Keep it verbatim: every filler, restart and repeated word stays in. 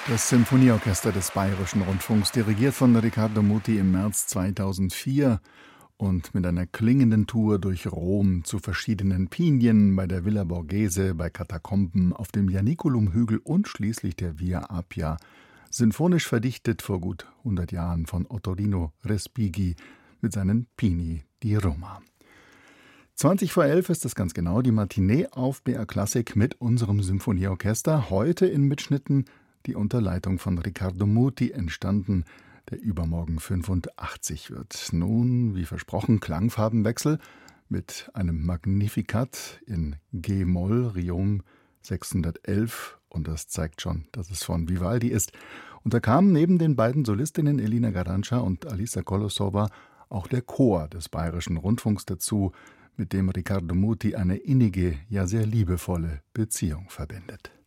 Das Symphonieorchester des Bayerischen Rundfunks, dirigiert von Riccardo Muti im März zweitausendvier und mit einer klingenden Tour durch Rom zu verschiedenen Pinien, bei der Villa Borghese, bei Katakomben, auf dem Ianiculum-Hügel und schließlich der Via Appia, sinfonisch verdichtet vor gut hundert Jahren von Ottorino Respighi mit seinen Pini di Roma. zwanzig vor elf ist es ganz genau, die Matinee auf B R Klassik mit unserem Symphonieorchester, heute in Mitschnitten, die unter Leitung von Riccardo Muti entstanden, der übermorgen fünfundachtzig wird. Nun, wie versprochen, Klangfarbenwechsel mit einem Magnificat in G-Moll, Riom sechshundertelf, und das zeigt schon, dass es von Vivaldi ist. Und da kam neben den beiden Solistinnen Elina Garanca und Alisa Kolosova auch der Chor des Bayerischen Rundfunks dazu, mit dem Riccardo Muti eine innige, ja sehr liebevolle Beziehung verbindet.